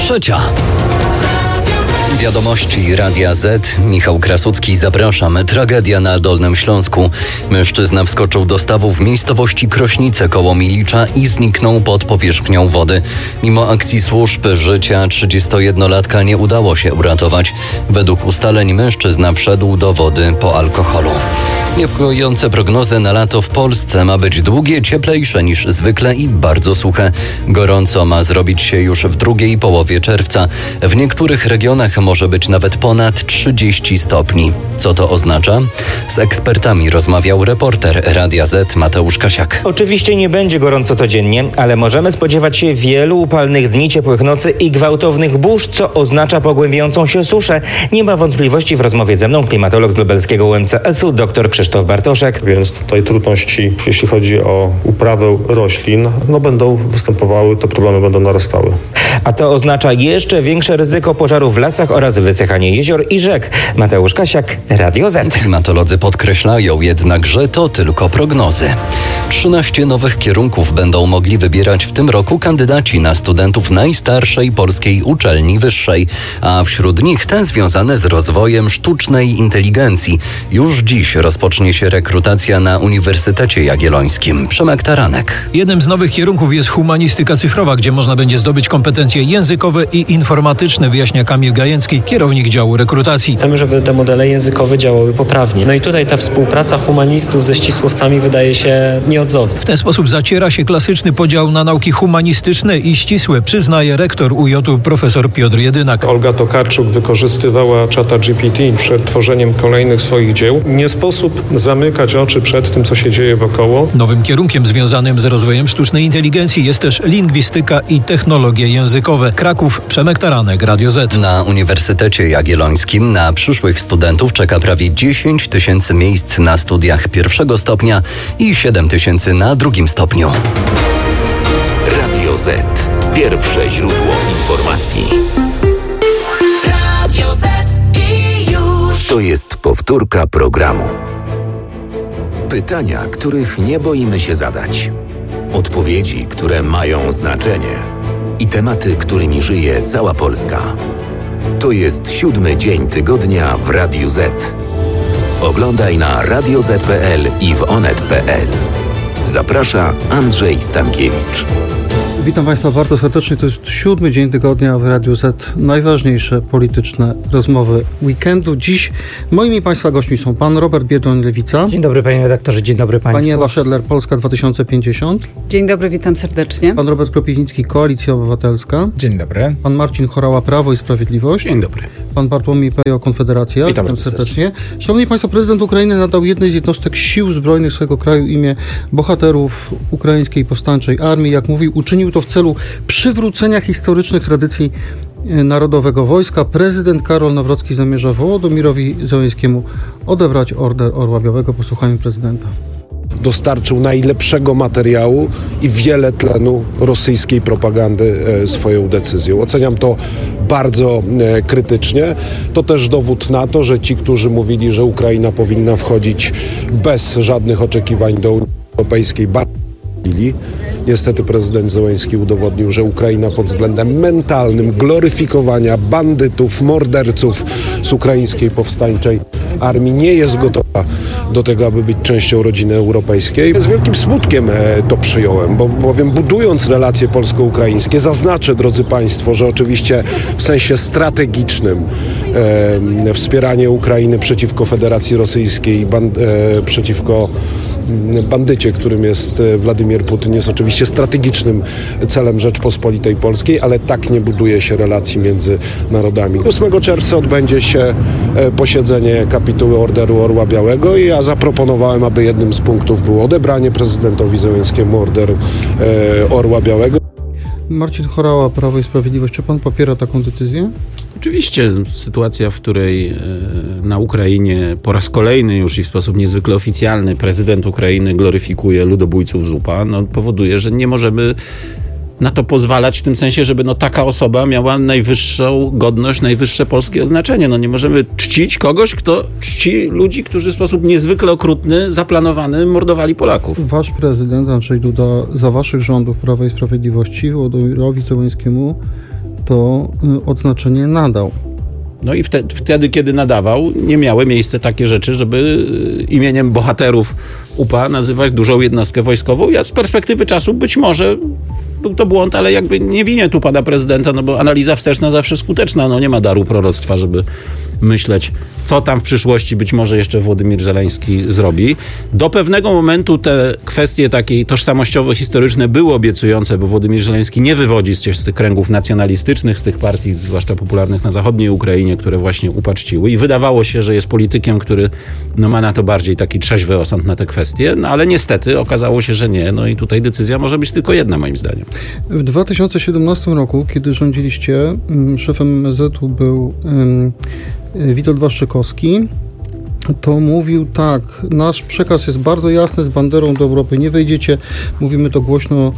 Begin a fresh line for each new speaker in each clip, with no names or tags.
Trzecia. Wiadomości Radia Z. Michał Krasucki, zapraszam. Tragedia na Dolnym Śląsku. Mężczyzna wskoczył do stawu w miejscowości Krośnice koło Milicza i zniknął pod powierzchnią wody. Mimo akcji służb życia 31-latka nie udało się uratować. Według ustaleń mężczyzna wszedł do wody po alkoholu. Niepokojące prognozy na lato w Polsce. Ma być długie, cieplejsze niż zwykle i bardzo suche. Gorąco ma zrobić się już w drugiej połowie czerwca. W niektórych regionach może być nawet ponad 30 stopni. Co to oznacza? Z ekspertami rozmawiał reporter Radia Z Mateusz Kasiak.
Oczywiście nie będzie gorąco codziennie, ale możemy spodziewać się wielu upalnych dni, ciepłych nocy i gwałtownych burz, co oznacza pogłębiającą się suszę. Nie ma wątpliwości w rozmowie ze mną klimatolog z lubelskiego UMCS-u dr Krzysztof Bartoszek.
Więc tutaj trudności, jeśli chodzi o uprawę roślin, będą występowały, te problemy będą narastały.
A to oznacza jeszcze większe ryzyko pożarów w lasach oraz wysychanie jezior i rzek. Mateusz Kasiak, Radio Z.
Klimatolodzy podkreślają jednak, że to tylko prognozy. 13 nowych kierunków będą mogli wybierać w tym roku kandydaci na studentów najstarszej polskiej uczelni wyższej, a wśród nich te związane z rozwojem sztucznej inteligencji. Już dziś rozpocznie się rekrutacja na Uniwersytecie Jagiellońskim. Przemek Taranek.
Jednym z nowych kierunków jest humanistyka cyfrowa, gdzie można będzie zdobyć kompetencje językowe i informatyczne, wyjaśnia Kamil Gajęcki, kierownik działu rekrutacji.
Chcemy, żeby te modele językowe działały poprawnie. No i tutaj ta współpraca humanistów ze ścisłowcami wydaje się nieodzowna.
W ten sposób zaciera się klasyczny podział na nauki humanistyczne i ścisłe, przyznaje rektor UJ-u profesor Piotr Jedynak.
Olga Tokarczuk wykorzystywała ChatGPT przed tworzeniem kolejnych swoich dzieł. Nie sposób zamykać oczy przed tym, co się dzieje wokoło.
Nowym kierunkiem związanym z rozwojem sztucznej inteligencji jest też lingwistyka i technologie językowe. Kraków, Przemek Taranek, Radio Z.
Na Uniwersytecie Jagiellońskim na przyszłych studentów czeka prawie 10 000 miejsc na studiach pierwszego stopnia i 7 000 na drugim stopniu.
Radio Z. Pierwsze źródło informacji.
Radio Z i już.
To jest powtórka programu. Pytania, których nie boimy się zadać. Odpowiedzi, które mają znaczenie. I tematy, którymi żyje cała Polska. To jest 7. dzień tygodnia w Radiu Z. Oglądaj na radioz.pl i w onet.pl. Zaprasza Andrzej Stankiewicz.
Witam Państwa bardzo serdecznie. To jest 7. dzień tygodnia w Radiu Z. Najważniejsze polityczne rozmowy weekendu. Dziś moimi Państwa gośćmi są pan Robert Biedroń-Lewica.
Dzień dobry panie redaktorze, dzień dobry państwu.
Pani Ewa Szedler, Polska 2050.
Dzień dobry, witam serdecznie.
Pan Robert Kropiwnicki, Koalicja Obywatelska.
Dzień dobry.
Pan Marcin Horała, Prawo i Sprawiedliwość.
Dzień dobry.
Pan Bartłomiej Pejo, Konfederacja.
Witam
serdecznie. Szanowni Państwo, prezydent Ukrainy nadał jednej z jednostek sił zbrojnych swojego kraju imię bohaterów ukraińskiej powstańczej armii. Jak mówił, uczynił to w celu przywrócenia historycznych tradycji Narodowego Wojska. Prezydent Karol Nawrocki zamierza Wołodymirowi Zełenskiemu odebrać Order Orła Białego. Posłuchajmy prezydenta.
Dostarczył najlepszego materiału i wiele tlenu rosyjskiej propagandy swoją decyzją. Oceniam to bardzo krytycznie. To też dowód na to, że ci, którzy mówili, że Ukraina powinna wchodzić bez żadnych oczekiwań do Unii Europejskiej, niestety prezydent Zełenski udowodnił, że Ukraina pod względem mentalnym gloryfikowania bandytów, morderców z ukraińskiej powstańczej armii nie jest gotowa do tego, aby być częścią rodziny europejskiej. Z wielkim smutkiem to przyjąłem, bowiem budując relacje polsko-ukraińskie, zaznaczę, drodzy Państwo, że oczywiście w sensie strategicznym wspieranie Ukrainy przeciwko Federacji Rosyjskiej, przeciwko bandycie, którym jest Władimir Putin, jest oczywiście strategicznym celem Rzeczpospolitej Polskiej, ale tak nie buduje się relacji między narodami. 8 czerwca odbędzie się posiedzenie kapituły Orderu Orła Białego i ja zaproponowałem, aby jednym z punktów było odebranie prezydentowi Zełenskiemu Orderu Orła Białego.
Marcin Horała, Prawo i Sprawiedliwość. Czy pan popiera taką decyzję?
Oczywiście sytuacja, w której na Ukrainie po raz kolejny już i w sposób niezwykle oficjalny prezydent Ukrainy gloryfikuje ludobójców z UPA, powoduje, że nie możemy na to pozwalać w tym sensie, żeby taka osoba miała najwyższą godność, najwyższe polskie oznaczenie. Nie możemy czcić kogoś, kto czci ludzi, którzy w sposób niezwykle okrutny, zaplanowany mordowali Polaków.
Wasz prezydent Andrzej Duda za waszych rządów Prawa i Sprawiedliwości Wołodymirowi Zełenskiemu to odznaczenie nadał.
No i wtedy, kiedy nadawał, nie miały miejsce takie rzeczy, żeby imieniem bohaterów UPA nazywać dużą jednostkę wojskową. Ja z perspektywy czasu być może był to błąd, ale jakby nie winię tu pana prezydenta, no bo analiza wsteczna zawsze skuteczna. No nie ma daru proroctwa, żeby myśleć, co tam w przyszłości być może jeszcze Władimir Żeleński zrobi. Do pewnego momentu te kwestie takiej tożsamościowo-historyczne były obiecujące, bo Władimir Żeleński nie wywodzi się z tych kręgów nacjonalistycznych, z tych partii, zwłaszcza popularnych na zachodniej Ukrainie, które właśnie UPA czciły. I wydawało się, że jest politykiem, który ma na to bardziej taki trzeźwy osąd na te kwestie, no ale niestety okazało się, że nie. No i tutaj decyzja może być tylko jedna, moim zdaniem.
W 2017 roku, kiedy rządziliście, szefem MSZ-u był Witold Waszczykowski, to mówił tak: nasz przekaz jest bardzo jasny, z banderą do Europy nie wejdziecie, mówimy to głośno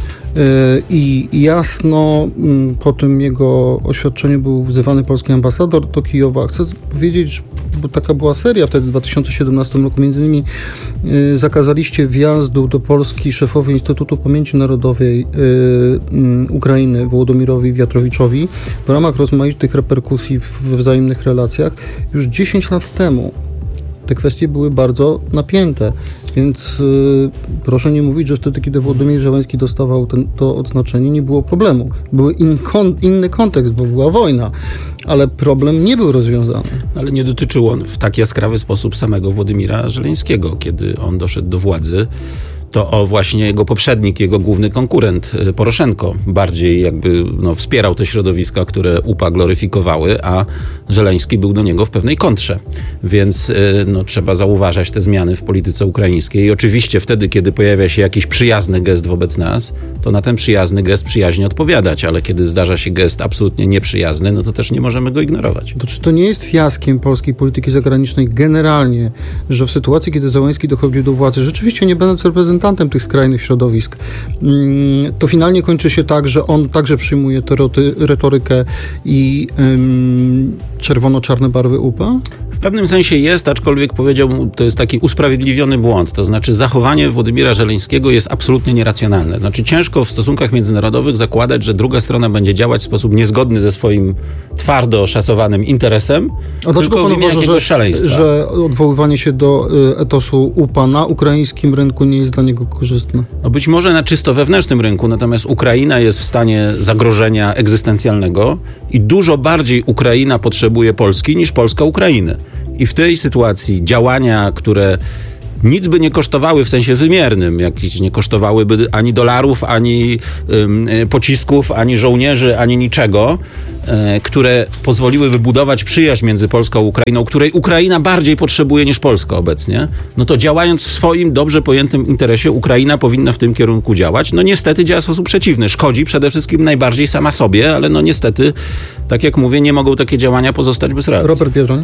i jasno. Po tym jego oświadczeniu był wzywany polski ambasador do Kijowa. Chcę powiedzieć, bo taka była seria wtedy w 2017 roku, między innymi zakazaliście wjazdu do Polski szefowi Instytutu Pamięci Narodowej Ukrainy Wołodomirowi Wiatrowiczowi w ramach rozmaitych reperkusji we wzajemnych relacjach. Już 10 lat temu te kwestie były bardzo napięte, więc proszę nie mówić, że wtedy, kiedy Władimir Żeleński dostawał to odznaczenie, nie było problemu. Był inny kontekst, bo była wojna, ale problem nie był rozwiązany.
Ale nie dotyczył on w tak jaskrawy sposób samego Władimira Żeleńskiego. Kiedy on doszedł do władzy, to właśnie jego poprzednik, jego główny konkurent Poroszenko bardziej jakby wspierał te środowiska, które UPA gloryfikowały, a Żeleński był do niego w pewnej kontrze. Więc trzeba zauważać te zmiany w polityce ukraińskiej. I oczywiście wtedy, kiedy pojawia się jakiś przyjazny gest wobec nas, to na ten przyjazny gest przyjaźnie odpowiadać, ale kiedy zdarza się gest absolutnie nieprzyjazny, no to też nie możemy go ignorować.
To czy to nie jest fiaskiem polskiej polityki zagranicznej generalnie, że w sytuacji, kiedy Zełenski dochodzi do władzy, rzeczywiście nie będąc reprezentantem tych skrajnych środowisk, to finalnie kończy się tak, że on także przyjmuje tę retorykę i czerwono-czarne barwy UPA?
W pewnym sensie jest, aczkolwiek powiedziałbym, to jest taki usprawiedliwiony błąd. To znaczy zachowanie Władimira Żeleńskiego jest absolutnie nieracjonalne. Znaczy ciężko w stosunkach międzynarodowych zakładać, że druga strona będzie działać w sposób niezgodny ze swoim twardo szacowanym interesem,
a dlaczego pan uważa, że odwoływanie się do etosu UPA na ukraińskim rynku nie jest dla niego korzystne?
No być może na czysto wewnętrznym rynku, natomiast Ukraina jest w stanie zagrożenia egzystencjalnego i dużo bardziej Ukraina potrzebuje Polski niż Polska Ukrainy. I w tej sytuacji działania, które nic by nie kosztowały w sensie wymiernym, jakieś nie kosztowałyby ani dolarów, ani pocisków, ani żołnierzy, ani niczego, które pozwoliły budować przyjaźń między Polską a Ukrainą, której Ukraina bardziej potrzebuje niż Polska obecnie, no to działając w swoim dobrze pojętym interesie, Ukraina powinna w tym kierunku działać. No niestety działa w sposób przeciwny. Szkodzi przede wszystkim najbardziej sama sobie, ale no niestety, tak jak mówię, nie mogą takie działania pozostać bez reakcji.
Robert Biedroń.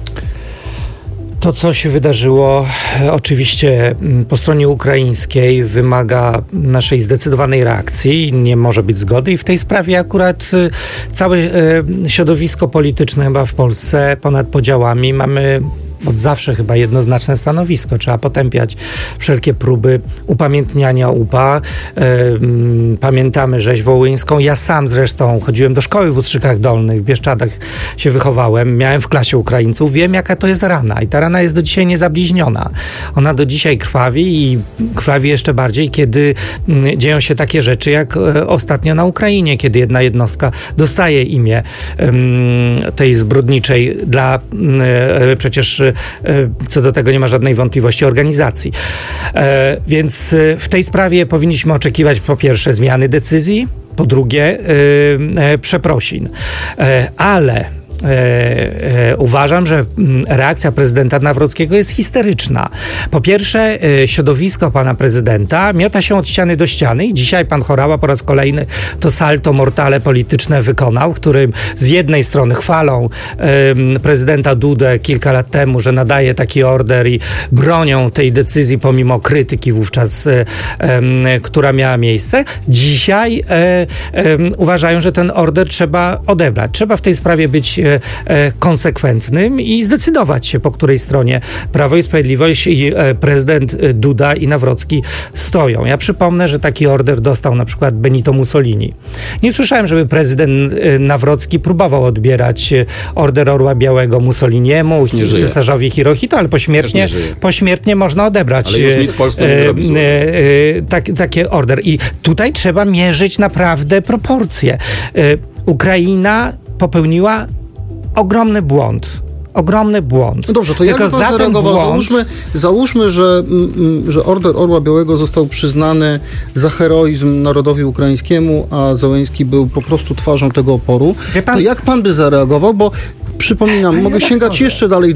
To, co się wydarzyło oczywiście po stronie ukraińskiej, wymaga naszej zdecydowanej reakcji, nie może być zgody i w tej sprawie akurat całe środowisko polityczne chyba w Polsce ponad podziałami mamy od zawsze chyba jednoznaczne stanowisko. Trzeba potępiać wszelkie próby upamiętniania UPA. Pamiętamy rzeź wołyńską. Ja sam zresztą chodziłem do szkoły w Ustrzykach Dolnych, w Bieszczadach się wychowałem. Miałem w klasie Ukraińców. Wiem, jaka to jest rana. I ta rana jest do dzisiaj niezabliźniona. Ona do dzisiaj krwawi i krwawi jeszcze bardziej, kiedy dzieją się takie rzeczy, jak ostatnio na Ukrainie, kiedy jedna jednostka dostaje imię tej zbrodniczej dla przecież co do tego nie ma żadnej wątpliwości organizacji. Więc w tej sprawie powinniśmy oczekiwać po pierwsze zmiany decyzji, po drugie przeprosin. Ale uważam, że reakcja prezydenta Nawrockiego jest histeryczna. Po pierwsze, środowisko pana prezydenta miota się od ściany do ściany i dzisiaj pan Horała po raz kolejny to salto mortale polityczne wykonał, którym z jednej strony chwalą prezydenta Dudę kilka lat temu, że nadaje taki order i bronią tej decyzji pomimo krytyki wówczas, która miała miejsce. Dzisiaj uważają, że ten order trzeba odebrać. Trzeba w tej sprawie być konsekwentnym i zdecydować się, po której stronie Prawo i Sprawiedliwość i prezydent Duda i Nawrocki stoją. Ja przypomnę, że taki order dostał na przykład Benito Mussolini. Nie słyszałem, żeby prezydent Nawrocki próbował odbierać order Orła Białego Mussoliniemu, cesarzowi Hirohito, ale pośmiertnie można odebrać
ale już nic w Polsce nie zrobi
takie order. I tutaj trzeba mierzyć naprawdę proporcje. Ukraina popełniła ogromny błąd. No dobrze, to jak pan zareagował? Załóżmy, że order Orła Białego został przyznany za heroizm narodowi ukraińskiemu, a Zełenski był po prostu twarzą tego oporu. To jak pan by zareagował? Bo przypominam, mogę sięgać jeszcze dalej. W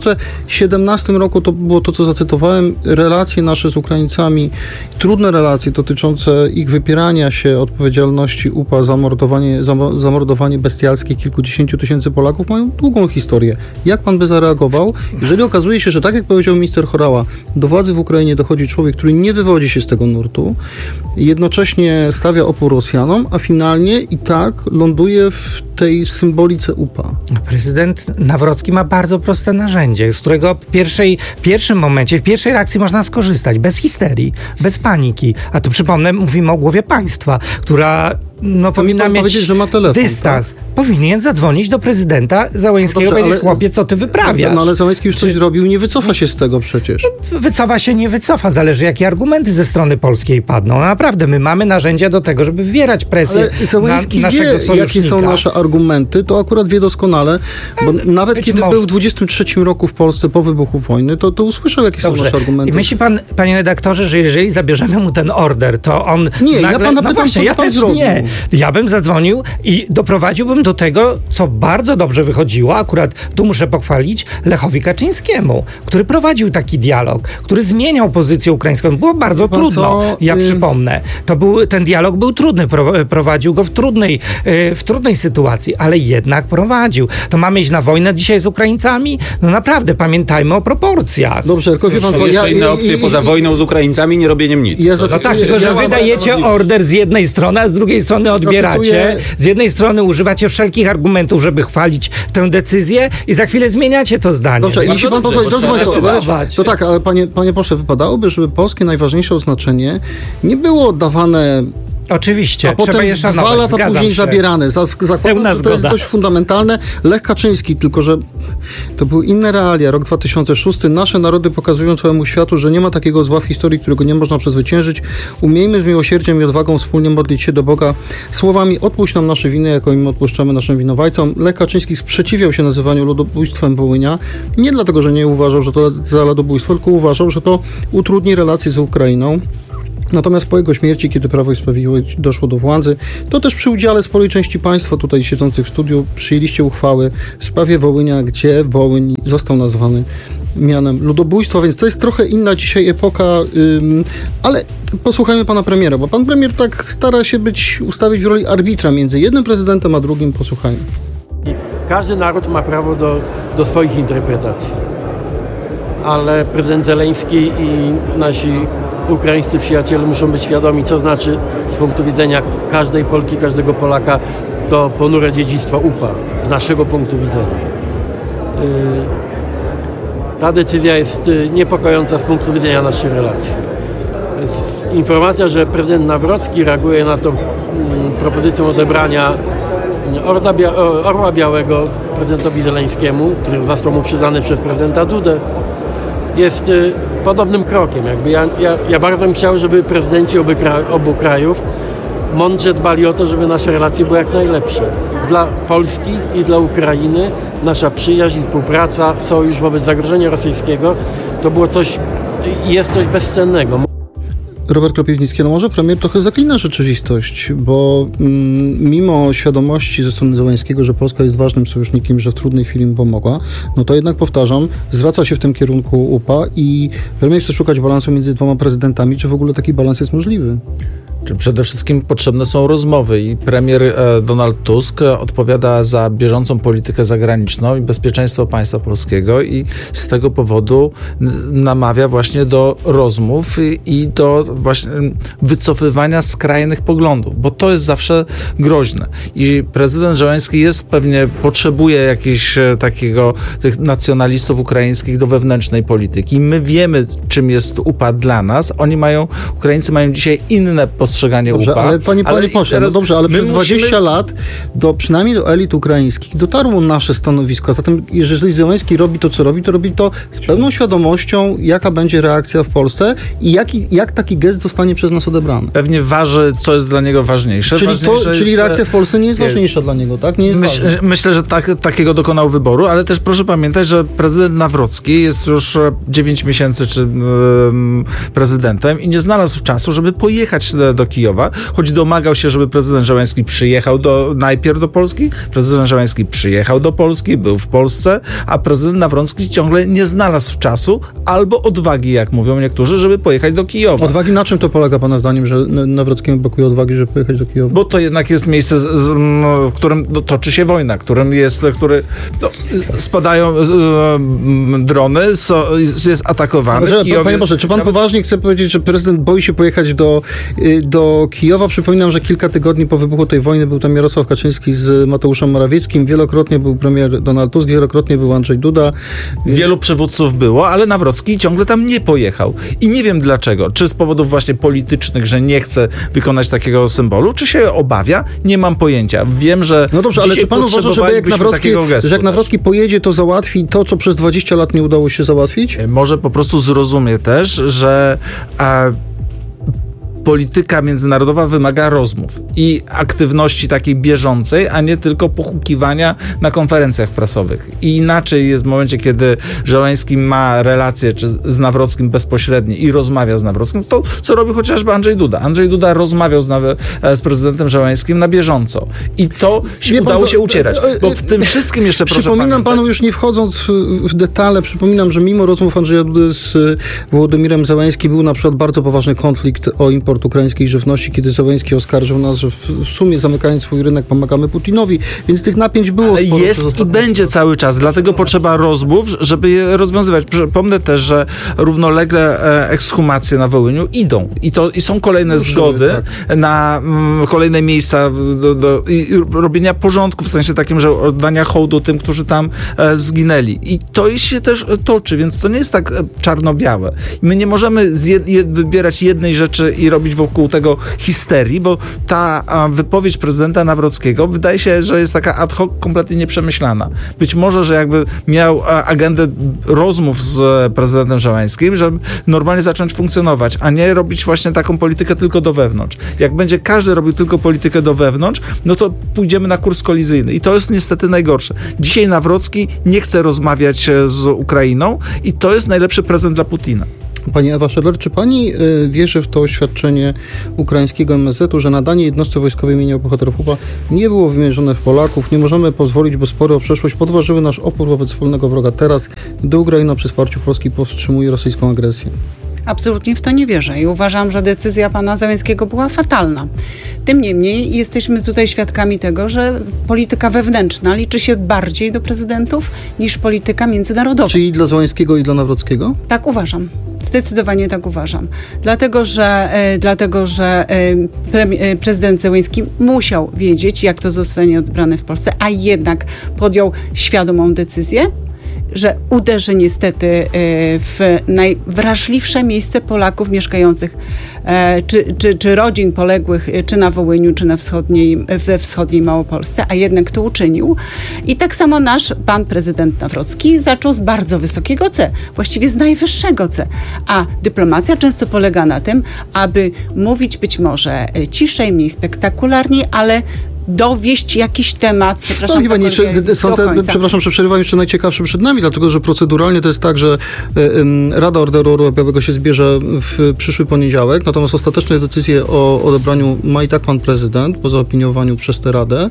2017 roku to było to, co zacytowałem, relacje nasze z Ukraińcami, trudne relacje dotyczące ich wypierania się odpowiedzialności UPA za zamordowanie bestialskie kilkudziesięciu tysięcy Polaków, mają długą historię. Jak pan by zareagował, jeżeli okazuje się, że tak jak powiedział minister Horała, do władzy w Ukrainie dochodzi człowiek, który nie wywodzi się z tego nurtu, jednocześnie stawia opór Rosjanom, a finalnie i tak ląduje w tej symbolice UPA? Prezydent Nawrocki ma bardzo proste narzędzie, z którego w pierwszym momencie, w pierwszej reakcji można skorzystać, bez histerii, bez paniki. A tu przypomnę, mówimy o głowie państwa, która powinna mieć że ma telefon, dystans. Tak? Powinien zadzwonić do prezydenta Zełenskiego, powiedzieć, chłopie, co ty wyprawiasz?
Ale Zełenski już coś zrobił, nie wycofa się z tego przecież.
Wycofa się, nie wycofa. Zależy, jakie argumenty ze strony polskiej padną. Naprawdę, my mamy narzędzia do tego, żeby wywierać presję
ale Zełenski
na naszego sojusznika.
Jakie są nasze argumenty, to akurat wie doskonale, bo nawet kiedy był w 23 roku w Polsce po wybuchu wojny, to usłyszał, jakie są nasze argumenty.
I myśli pan, panie redaktorze, że jeżeli zabierzemy mu ten order, to on
nie, nagle... ja pana pytam, co
ja
pan
też
zrobił.
Nie. Ja bym zadzwonił i doprowadziłbym do tego, co bardzo dobrze wychodziło, akurat tu muszę pochwalić, Lechowi Kaczyńskiemu, który prowadził taki dialog, który zmieniał pozycję ukraińską. Było bardzo trudno, przypomnę. Ten dialog był trudny, prowadził go w trudnej sytuacji, ale jednak prowadził. To mamy iść na wojnę dzisiaj z Ukraińcami? No naprawdę, pamiętajmy o proporcjach.
Dobrze, tylko wie pan,
to jeszcze inne opcje poza wojną z Ukraińcami, nie robieniem nic.
Tylko że wydajecie order z jednej strony, a z drugiej strony odbieracie. Z jednej strony używacie wszelkich argumentów, żeby chwalić tę decyzję i za chwilę zmieniacie to zdanie.
Dobrze, jeśli pan pozwoli, to tak, ale panie pośle, wypadałoby, żeby polskie najważniejsze oznaczenie nie było dawane...
Oczywiście,
a potem
trzeba je szanować.
2 lata później zabierane. Zakładam, że to jest dość fundamentalne. Lech Kaczyński, tylko że to były inne realia. Rok 2006. Nasze narody pokazują całemu światu, że nie ma takiego zła w historii, którego nie można przezwyciężyć. Umiejmy z miłosierdziem i odwagą wspólnie modlić się do Boga słowami: odpuść nam nasze winy, jako im odpuszczamy naszym winowajcom. Lech Kaczyński sprzeciwiał się nazywaniu ludobójstwem Wołynia. Nie dlatego, że nie uważał, że to za ludobójstwo, tylko uważał, że to utrudni relacje z Ukrainą. Natomiast po jego śmierci, kiedy Prawo i Sprawiedliwość doszło do władzy, to też przy udziale sporej części państwa tutaj siedzących w studiu przyjęliście uchwały w sprawie Wołynia, gdzie Wołyń został nazwany mianem ludobójstwa, więc to jest trochę inna dzisiaj epoka, ale posłuchajmy pana premiera, bo pan premier tak stara się ustawić w roli arbitra między jednym prezydentem a drugim. Posłuchajmy.
Każdy naród ma prawo do swoich interpretacji, ale prezydent Zełenski i nasi ukraińscy przyjaciele muszą być świadomi, co znaczy z punktu widzenia każdej Polki, każdego Polaka to ponure dziedzictwo UPA, z naszego punktu widzenia. Ta decyzja jest niepokojąca z punktu widzenia naszych relacji. Jest informacja, że prezydent Nawrocki reaguje na to propozycją odebrania Orła Białego prezydentowi Zełenskiemu, który został mu przyznany przez prezydenta Dudę, jest podobnym krokiem. Ja bardzo bym chciał, żeby prezydenci obu krajów mądrze dbali o to, żeby nasze relacje były jak najlepsze. Dla Polski i dla Ukrainy nasza przyjaźń, współpraca, sojusz wobec zagrożenia rosyjskiego to było coś i jest coś bezcennego.
Robert Kropiwnicki, może premier trochę zaklina rzeczywistość, bo mimo świadomości ze strony Zełenskiego, że Polska jest ważnym sojusznikiem, że w trudnej chwili mu pomogła, no to jednak powtarzam, zwraca się w tym kierunku UPA i premier chce szukać balansu między 2 prezydentami. Czy w ogóle taki balans jest możliwy?
Czy przede wszystkim potrzebne są rozmowy i premier Donald Tusk odpowiada za bieżącą politykę zagraniczną i bezpieczeństwo państwa polskiego i z tego powodu namawia właśnie do rozmów i do właśnie wycofywania skrajnych poglądów, bo to jest zawsze groźne. I prezydent Zełenski potrzebuje jakichś tych nacjonalistów ukraińskich do wewnętrznej polityki. My wiemy, czym jest UPA dla nas. Ukraińcy mają dzisiaj inne postrzeganie UPA.
Ale panie pośle, ale przez 20 lat przynajmniej do elit ukraińskich dotarło nasze stanowisko. A zatem jeżeli Zełenski robi to, co robi, to robi to z pełną świadomością, jaka będzie reakcja w Polsce i jak taki gest zostanie przez nas odebrany.
Pewnie waży, co jest dla niego ważniejsze.
Czyli reakcja w Polsce nie jest ważniejsza dla niego, tak? Nie jest
myślę, że takiego dokonał wyboru, ale też proszę pamiętać, że prezydent Nawrocki jest już 9 miesięcy prezydentem i nie znalazł czasu, żeby pojechać do Kijowa, choć domagał się, żeby prezydent Zełenski przyjechał najpierw do Polski. Prezydent Zełenski przyjechał do Polski, był w Polsce, a prezydent Nawrocki ciągle nie znalazł czasu albo odwagi, jak mówią niektórzy, żeby pojechać do Kijowa.
Odwagi na czym to polega pana zdaniem, że Nawrockiemu brakuje odwagi, żeby pojechać do Kijowa?
Bo to jednak jest miejsce, w którym toczy się wojna, spadają drony, jest atakowany.
Panie Boże, czy pan poważnie chce powiedzieć, że prezydent boi się pojechać do Kijowa? Przypominam, że kilka tygodni po wybuchu tej wojny był tam Jarosław Kaczyński z Mateuszem Morawieckim, wielokrotnie był premier Donald Tusk, wielokrotnie był Andrzej Duda.
Wielu przywódców było, ale Nawrocki ciągle tam nie pojechał. I nie wiem dlaczego. Czy z powodów właśnie politycznych, że nie chce wykonać takiego symbolu, czy się obawia? Nie mam pojęcia. Wiem, że
no dobrze, ale czy pan uważa, że jak Nawrocki pojedzie, to załatwi to, co przez 20 lat nie udało się załatwić?
Może po prostu zrozumie też, że polityka międzynarodowa wymaga rozmów i aktywności takiej bieżącej, a nie tylko pochukiwania na konferencjach prasowych. I inaczej jest w momencie, kiedy Zełenski ma relacje z Nawrockim bezpośrednie i rozmawia z Nawrockim, to co robi chociażby Andrzej Duda. Andrzej Duda rozmawiał z prezydentem Zełenskim na bieżąco. I to udało się ucierać. Bo w tym wszystkim jeszcze proszę
przypominam
pamiętać.
Panu, już nie wchodząc w detale, przypominam, że mimo rozmów Andrzeja Dudy z Wołodymirem Zełenskim był na przykład bardzo poważny konflikt o import ukraińskiej żywności, kiedy Zełenski oskarżył nas, że w sumie zamykając swój rynek pomagamy Putinowi, więc tych napięć było sporo.
Jest i będzie cały czas, dlatego potrzeba rozmów, żeby je rozwiązywać. Przypomnę też, że równolegle ekshumacje na Wołyniu idą i są kolejne zgody na kolejne miejsca i robienia porządku, w sensie takim, że oddania hołdu tym, którzy tam zginęli. I to się też toczy, więc to nie jest tak czarno-białe. My nie możemy wybierać jednej rzeczy i robić wokół tego histerii, bo ta wypowiedź prezydenta Nawrockiego wydaje się, że jest taka ad hoc, kompletnie nieprzemyślana. Być może, że jakby miał agendę rozmów z prezydentem Zełenskim, żeby normalnie zacząć funkcjonować, a nie robić właśnie taką politykę tylko do wewnątrz. Jak będzie każdy robił tylko politykę do wewnątrz, no to pójdziemy na kurs kolizyjny. I to jest niestety najgorsze. Dzisiaj Nawrocki nie chce rozmawiać z Ukrainą i to jest najlepszy prezent dla Putina.
Pani Ewa Szedler, czy pani wierzy w to oświadczenie ukraińskiego MSZ-u, że nadanie jednostce wojskowej imienia bohaterów UPA nie było wymierzone w Polaków? Nie możemy pozwolić, by spory o przeszłość podważyły nasz opór wobec wspólnego wroga teraz, gdy Ukraina przy wsparciu Polski powstrzymuje rosyjską agresję.
Absolutnie w to nie wierzę i uważam, że decyzja pana Zełenskiego była fatalna. Tym niemniej jesteśmy tutaj świadkami tego, że polityka wewnętrzna liczy się bardziej do prezydentów niż polityka międzynarodowa.
Czyli dla Zełenskiego i dla Nawrockiego?
Tak uważam. Zdecydowanie tak uważam. Dlatego, że prezydent Zełenski musiał wiedzieć, jak to zostanie odebrane w Polsce, a jednak podjął świadomą decyzję, że uderzy niestety w najwrażliwsze miejsce Polaków mieszkających, czy rodzin poległych, czy na Wołyniu, czy we wschodniej Małopolsce, a jednak to uczynił. I tak samo nasz pan prezydent Nawrocki zaczął z bardzo wysokiego C, właściwie z najwyższego C. A dyplomacja często polega na tym, aby mówić być może ciszej, mniej spektakularniej, ale dowieść jakiś temat, przepraszam,
przepraszam, że przerywam, jeszcze najciekawsze przed nami, dlatego, że proceduralnie to jest tak, że Rada Orderu Orła Białego się zbierze w przyszły poniedziałek, natomiast ostateczne decyzje o odebraniu ma i tak pan prezydent, po zaopiniowaniu przez tę Radę,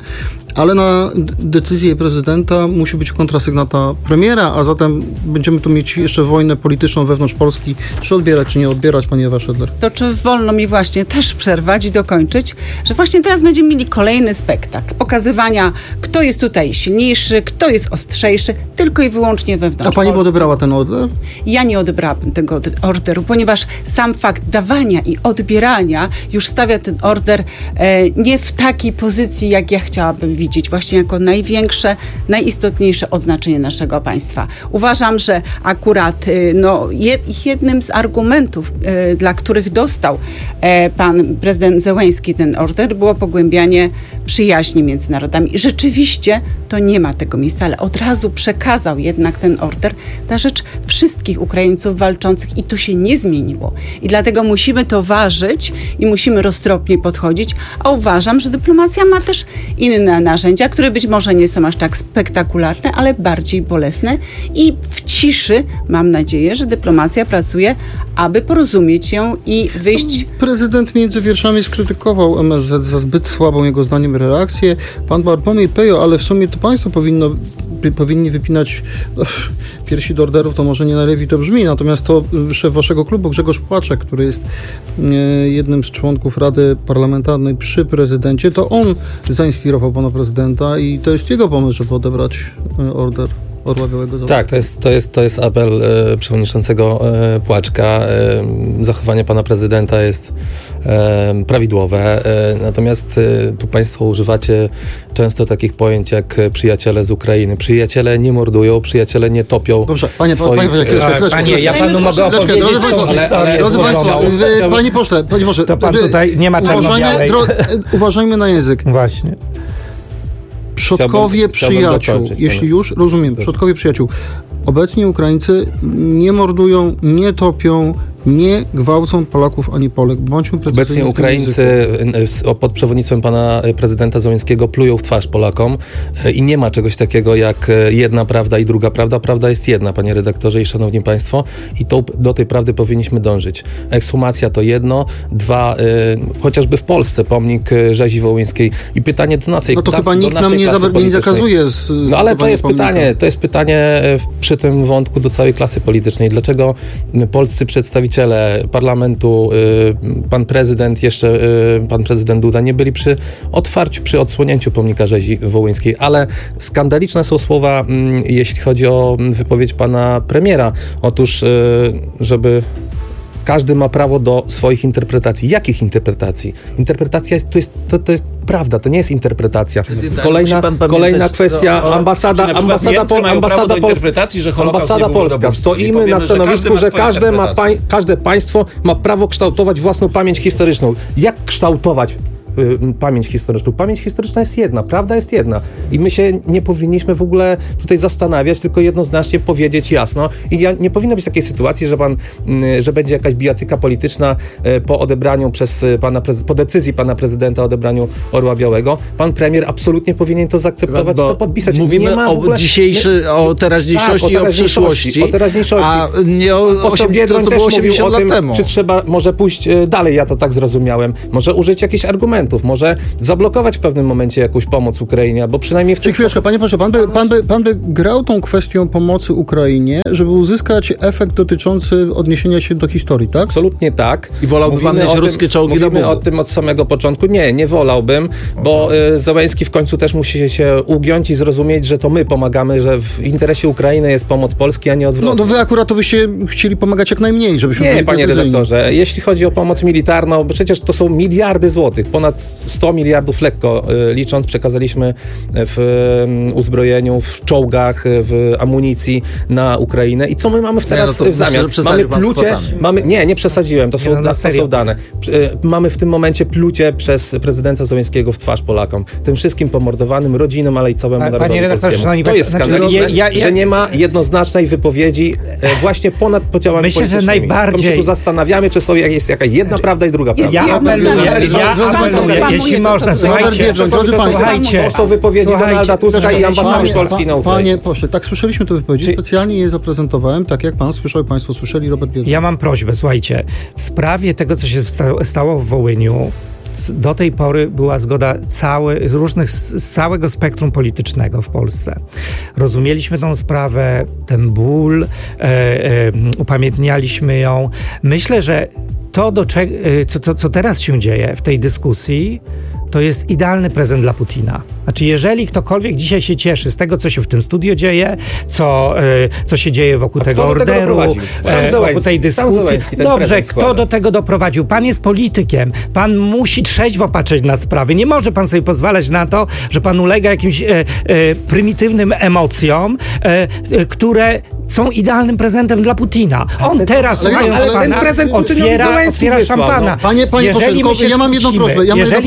ale na decyzję prezydenta musi być kontrasygnata premiera, a zatem będziemy tu mieć jeszcze wojnę polityczną wewnątrz Polski, czy odbierać, czy nie odbierać, panie Ewa Szydler.
To czy wolno mi właśnie też przerwać i dokończyć, że właśnie teraz będziemy mieli kolejny spektakl pokazywania, kto jest tutaj silniejszy, kto jest ostrzejszy, tylko i wyłącznie wewnątrz
A pani by
Polski.
odebrała ten order?
Ja nie odebrałabym tego orderu, ponieważ sam fakt dawania i odbierania już stawia ten order nie w takiej pozycji, jak ja chciałabym widzieć, właśnie jako największe, najistotniejsze odznaczenie naszego państwa. Uważam, że akurat jednym z argumentów, dla których dostał pan prezydent Zełenski ten order, było pogłębianie przyjaźni między narodami. Rzeczywiście to nie ma tego miejsca, ale od razu przekazał jednak ten order na rzecz wszystkich Ukraińców walczących i to się nie zmieniło. I dlatego musimy to ważyć i musimy roztropnie podchodzić, a uważam, że dyplomacja ma też inne narzędzia, które być może nie są aż tak spektakularne, ale bardziej bolesne i w ciszy mam nadzieję, że dyplomacja pracuje, aby porozumieć się i wyjść...
Prezydent między wierszami skrytykował MSZ za zbyt słabą jego zdaniem reakcję. Pan Bartłomiej Pejo, ale w sumie to państwo powinni wypinać piersi do orderów, to może nie najlepiej to brzmi, natomiast to szef waszego klubu Grzegorz Płaczek, który jest jednym z członków Rady Parlamentarnej przy prezydencie, to on zainspirował pana prezydenta i to jest jego pomysł, żeby odebrać order Orła Białego.
Tak, to jest apel przewodniczącego Płaczka. Zachowanie pana prezydenta jest prawidłowe. Natomiast tu państwo używacie często takich pojęć jak przyjaciele z Ukrainy. Przyjaciele nie mordują, przyjaciele nie topią.
Dobrze,
panie, ja panu mogę opowiedzieć
drodzy państwo, panie pośle,
to pan tutaj nie ma czarno-białej.
Uważajmy na język.
Właśnie.
Przodkowie przyjaciół, jeśli już, rozumiem, przodkowie przyjaciół. Obecni Ukraińcy nie mordują, nie topią, nie gwałcą Polaków ani Polek. Bądźmy precyzyjni.
Obecnie Ukraińcy pod przewodnictwem pana prezydenta Zełenskiego plują w twarz Polakom i nie ma czegoś takiego jak jedna prawda i druga prawda. Prawda jest jedna, panie redaktorze i szanowni państwo, i do tej prawdy powinniśmy dążyć. Ekshumacja to jedno, dwa, chociażby w Polsce pomnik rzezi wołyńskiej i pytanie do naszej
No to chyba nikt nam nie zakazuje.
No ale to jest pytanie przy tym wątku do całej klasy politycznej. Dlaczego polscy przedstawiciele parlamentu, pan prezydent Duda nie byli przy otwarciu, przy odsłonięciu pomnika rzezi wołyńskiej, ale skandaliczne są słowa, jeśli chodzi o wypowiedź pana premiera. Otóż, żeby każdy ma prawo do swoich interpretacji. Jakich interpretacji? Interpretacja to jest prawda, to nie jest interpretacja. Kolejna kwestia, ambasada polska. Stoimy na stanowisku, że każde państwo ma prawo kształtować własną pamięć historyczną. Jak kształtować pamięć historyczną? Pamięć historyczna jest jedna, prawda jest jedna. I my się nie powinniśmy w ogóle tutaj zastanawiać, tylko jednoznacznie powiedzieć jasno. I nie powinno być takiej sytuacji, że będzie jakaś bijatyka polityczna po odebraniu po decyzji pana prezydenta o odebraniu Orła Białego. Pan premier absolutnie powinien to zaakceptować i to podpisać.
Mówimy o teraźniejszości i o przyszłości.
O teraźniejszości.
A nie o
Biedroń
co
też
było
mówił
80
o tym,
lat temu.
czy trzeba może pójść dalej, ja to tak zrozumiałem. Może użyć jakichś argumentów, może zablokować w pewnym momencie jakąś pomoc Ukrainie, albo przynajmniej w tym...
Chwileczkę, panie proszę, pan by grał tą kwestią pomocy Ukrainie, żeby uzyskać efekt dotyczący odniesienia się do historii, tak?
Absolutnie tak.
I wolałby pan mieć ruskie czołgi do
Mówimy o tym od samego początku. Nie wolałbym, bo Zełenski w końcu też musi się ugiąć i zrozumieć, że to my pomagamy, że w interesie Ukrainy jest pomoc Polski, a nie odwrotnie.
No wy akurat to byście chcieli pomagać jak najmniej, żebyśmy byli
Nie, panie
precyzyjni.
redaktorze, jeśli chodzi o pomoc militarną, bo przecież to są miliardy złotych, ponad 100 miliardów lekko licząc, przekazaliśmy w uzbrojeniu, w czołgach, w amunicji na Ukrainę. I co my mamy teraz w zamian? Mamy plucie, nie przesadziłem, to są dane. Mamy w tym momencie plucie przez prezydenta Zełenskiego w twarz Polakom. Tym wszystkim pomordowanym rodzinom, ale i całemu narodowi polskiemu. To jest skandaliczne, że nie ma jednoznacznej wypowiedzi właśnie ponad podziałami
Myślę,
politycznymi.
że najbardziej...
To my się tu zastanawiamy, czy jest jakaś jedna prawda i druga prawda.
Ja apeluję, jeśli można, słuchajcie.
Drodzy państwo,
to są wypowiedzi Donalda Tuska i ambasady Polski na Ukrainie.
Panie pośle, tak słyszeliśmy te wypowiedzi, specjalnie je zaprezentowałem, tak jak pan słyszał, państwo słyszeli, Robert Biedroń.
Ja mam prośbę, słuchajcie, w sprawie tego, co się stało w Wołyniu, do tej pory była zgoda z całego spektrum politycznego w Polsce. Rozumieliśmy tą sprawę, ten ból, upamiętnialiśmy ją. Myślę, że to, co teraz się dzieje w tej dyskusji, to jest idealny prezent dla Putina. Znaczy, jeżeli ktokolwiek dzisiaj się cieszy z tego, co się w tym studio dzieje, co się dzieje wokół tego orderu, wokół tej dyskusji. Dobrze, kto do tego doprowadził? Pan jest politykiem. Pan musi trzeźwo patrzeć na sprawy. Nie może pan sobie pozwalać na to, że pan ulega jakimś prymitywnym emocjom, które są idealnym prezentem dla Putina. On teraz, mając pana, otwiera szampana.
Panie pośle, ja mam jedną prośbę.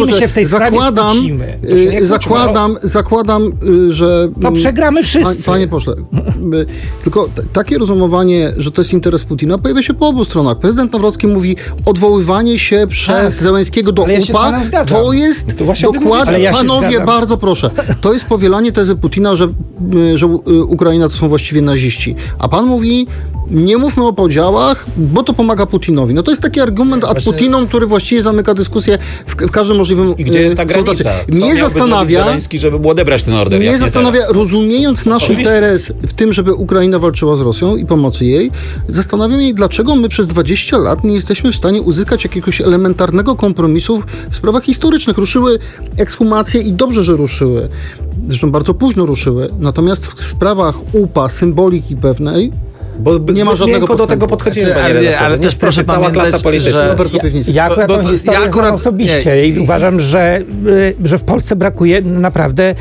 Zakładam, że...
To przegramy wszyscy.
Panie pośle, tylko takie rozumowanie, że to jest interes Putina, pojawia się po obu stronach. Prezydent Nawrocki mówi, odwoływanie się przez Zełenskiego do UPA, to jest dokładnie... Panowie, bardzo proszę, to jest powielanie tezy Putina, że Ukraina to są właściwie naziści. A pan mówi, nie mówmy o podziałach, bo to pomaga Putinowi. No to jest taki argument ad Putinom, który właściwie zamyka dyskusję w każdym możliwym...
I gdzie jest ta granica? Mnie zastanawia, Zełenski, żeby było odebrać ten order.
Mnie zastanawia, rozumiejąc nasz interes w tym, żeby Ukraina walczyła z Rosją i pomocy jej, zastanawiam się, dlaczego my przez 20 lat nie jesteśmy w stanie uzyskać jakiegoś elementarnego kompromisu w sprawach historycznych. Ruszyły ekshumacje i dobrze, że ruszyły. Zresztą bardzo późno ruszyły. Natomiast w sprawach UPA, symboliki pewnej, nie ma żadnego postępu.
Do tego podchodzimy,
ale też proszę
cała klasa polityczna.
Ja akurat tą historię znam osobiście i uważam, że w Polsce brakuje naprawdę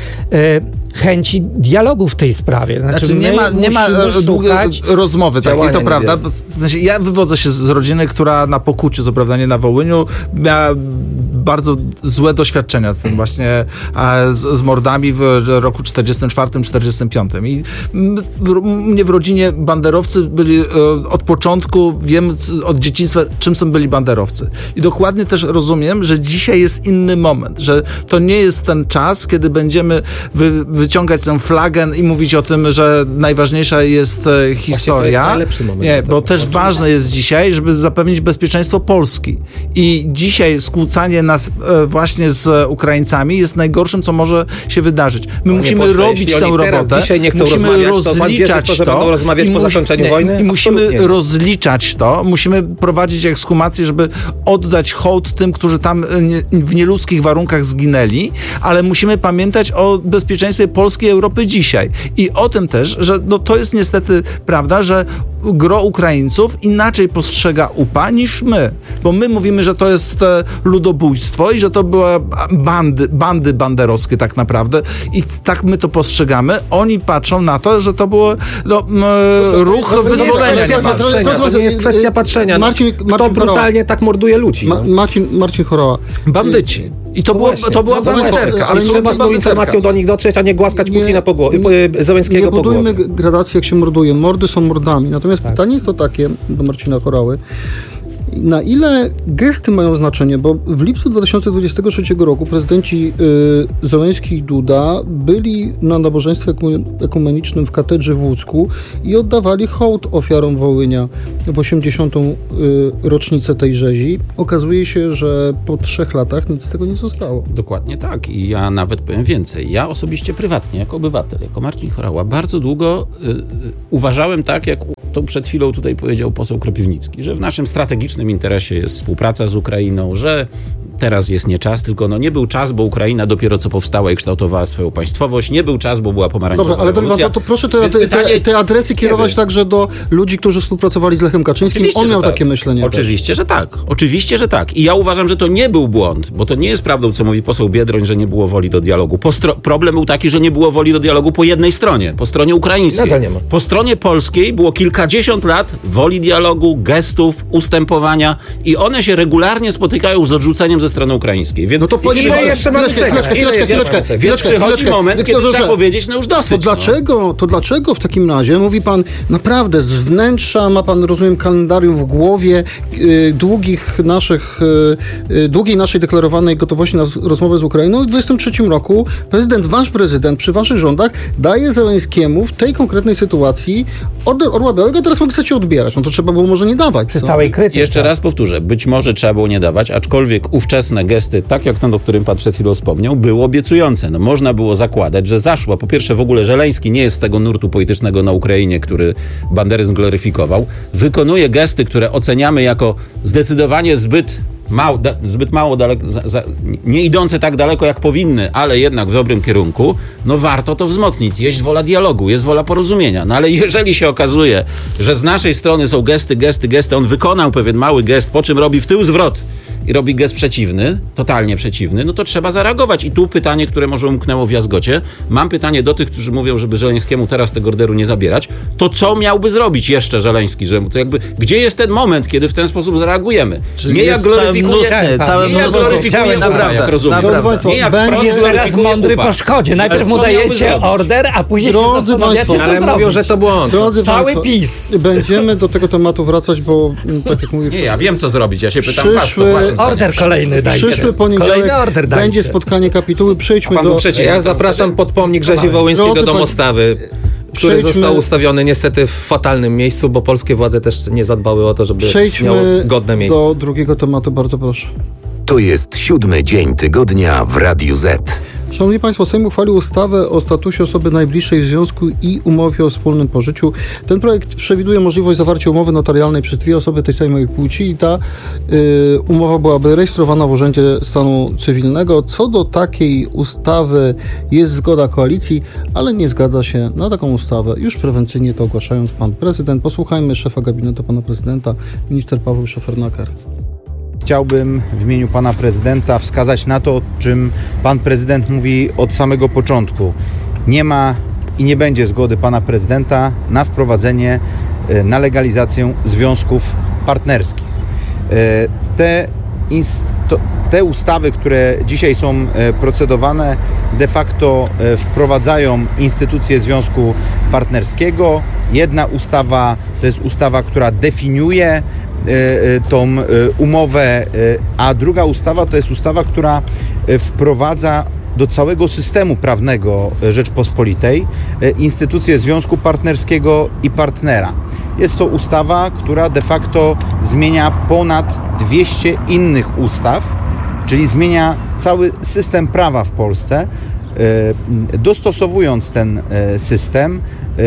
chęci dialogu w tej sprawie.
Znaczy nie ma rozmowy takiej, to prawda. W sensie, ja wywodzę się z rodziny, która na Pokuciu, co prawda nie na Wołyniu, miała bardzo złe doświadczenia z tym właśnie z mordami w roku 44-45. I mnie w rodzinie banderowcy byli od początku, wiem od dzieciństwa, czym są byli banderowcy. I dokładnie też rozumiem, że dzisiaj jest inny moment, że to nie jest ten czas, kiedy będziemy wyciągać tę flagę i mówić o tym, że najważniejsza jest historia. To jest
najlepszy moment.
Nie, bo też ważne jest dzisiaj, żeby zapewnić bezpieczeństwo Polski. I dzisiaj skłócanie nas właśnie z Ukraińcami jest najgorszym, co może się wydarzyć. My musimy robić tę robotę.
Dzisiaj nie chcą
musimy
rozliczać to, że będą rozmawiać po zakończeniu wojny.
I musimy rozliczać to. Musimy prowadzić ekshumację, żeby oddać hołd tym, którzy tam w nieludzkich warunkach zginęli, ale musimy pamiętać o bezpieczeństwie Polski i Europy dzisiaj. I o tym też, że to jest niestety prawda, że gro Ukraińców inaczej postrzega UPA niż my. Bo my mówimy, że to jest ludobójstwo i że to były bandy banderowskie tak naprawdę i tak my to postrzegamy. Oni patrzą na to, że to było ruch wyzwolenia.
To nie jest kwestia patrzenia. Kto brutalnie tak morduje ludzi?
Marcin Horała.
Bandyci. I to była bandyterka.
Ale trzeba z tą informacją do nich dotrzeć, a nie głaskać Putina po głowie, Zełenskiego po głowie.
Nie budujmy gradacji, jak się morduje. Mordy są mordami. Natomiast pytanie jest to takie do Marcina Horały. Na ile gesty mają znaczenie? Bo w lipcu 2023 roku prezydenci Zełenski i Duda byli na nabożeństwie ekumenicznym w katedrze w Łódzku i oddawali hołd ofiarom Wołynia w 80. rocznicę tej rzezi. Okazuje się, że po 3 latach nic z tego nie zostało.
Dokładnie tak. I ja nawet powiem więcej. Ja osobiście, prywatnie, jako obywatel, jako Marcin Horała, bardzo długo uważałem tak, jak to przed chwilą tutaj powiedział poseł Kropiwnicki, że w naszym strategicznym interesie jest współpraca z Ukrainą, że teraz jest nie czas, tylko nie był czas, bo Ukraina dopiero co powstała i kształtowała swoją państwowość. Nie był czas, bo była pomarańczowa
rewolucja. Dobrze, ale to proszę te adresy kierować także do ludzi, którzy współpracowali z Lechem Kaczyńskim. Oczywiście, on miał takie myślenie.
Oczywiście, że tak. Oczywiście, że tak. I ja uważam, że to nie był błąd, bo to nie jest prawdą, co mówi poseł Biedroń, że nie było woli do dialogu. Problem był taki, że nie było woli do dialogu po jednej stronie, po stronie ukraińskiej. Po stronie polskiej było kilkadziesiąt lat woli dialogu, gestów, ustępowania i one się regularnie spotykają z odrzuceniem ze strony ukraińskiej. Więc Więc przychodzi moment, kiedy trzeba powiedzieć, już dosyć.
To dlaczego w takim razie, mówi pan, naprawdę z wnętrza, ma pan, rozumiem, kalendarium w głowie długiej naszej deklarowanej gotowości na rozmowę z Ukrainą i w 2023 roku wasz prezydent przy waszych rządach daje Zełenskiemu w tej konkretnej sytuacji order Orła Białego, teraz mogę chcecie odbierać. No to trzeba było może nie dawać.
Przy całej krytyce.
Jeszcze raz powtórzę, być może trzeba było nie dawać, aczkolwiek ówczesne gesty, tak jak ten, o którym pan przed chwilą wspomniał, były obiecujące. No, można było zakładać, że zaszła. Po pierwsze, w ogóle Żeleński nie jest z tego nurtu politycznego na Ukrainie, który banderyzm gloryfikował. Wykonuje gesty, które oceniamy jako zdecydowanie zbyt mało daleko, nie idące tak daleko jak powinny, ale jednak w dobrym kierunku, no warto to wzmocnić. Jest wola dialogu, jest wola porozumienia. No ale jeżeli się okazuje, że z naszej strony są gesty, on wykonał pewien mały gest, po czym robi w tył zwrot i robi gest przeciwny, totalnie przeciwny, no to trzeba zareagować. I tu pytanie, które może umknęło w jazgocie. Mam pytanie do tych, którzy mówią, żeby Żeleńskiemu teraz tego orderu nie zabierać. To co miałby zrobić jeszcze Żeleński? Że to jakby, gdzie jest ten moment, kiedy w ten sposób zareagujemy?
Czyli
nie jak gloryfikuje,
jak rozumiem.
Nie jak
teraz mądry po szkodzie. Najpierw mu dajecie order, a później się zastanawiacie, co
ale mówią, że to błąd.
Cały PiS.
Będziemy do tego tematu wracać, bo tak jak mówię...
Nie, ja wiem, co zrobić. Ja się pytam was, co
order kolejny dajcie.
Przyszły poniedziałek będzie spotkanie kapituły. Przejdźmy do...
Ja zapraszam pod pomnik Rzezi Wołyńskiej do domostawy, który został ustawiony niestety w fatalnym miejscu, bo polskie władze też nie zadbały o to, żeby miał godne miejsce.
Do drugiego tematu, bardzo proszę.
To jest 7. dzień tygodnia w Radiu Z.
Szanowni Państwo, Sejm uchwalił ustawę o statusie osoby najbliższej w związku i umowie o wspólnym pożyciu. Ten projekt przewiduje możliwość zawarcia umowy notarialnej przez dwie osoby tej samej płci i ta umowa byłaby rejestrowana w Urzędzie Stanu Cywilnego. Co do takiej ustawy jest zgoda koalicji, ale nie zgadza się na taką ustawę. Już prewencyjnie to ogłaszając pan prezydent. Posłuchajmy szefa gabinetu pana prezydenta, minister Paweł Szefernaker.
Chciałbym w imieniu pana prezydenta wskazać na to, o czym pan prezydent mówi od samego początku. Nie ma i nie będzie zgody pana prezydenta na wprowadzenie, na legalizację związków partnerskich. Te ustawy, które dzisiaj są procedowane, de facto wprowadzają instytucję związku partnerskiego. Jedna ustawa to jest ustawa, która definiuje tą umowę, a druga ustawa to jest ustawa, która wprowadza do całego systemu prawnego Rzeczpospolitej instytucję związku partnerskiego i partnera. Jest to ustawa, która de facto zmienia ponad 200 innych ustaw, czyli zmienia cały system prawa w Polsce, dostosowując ten system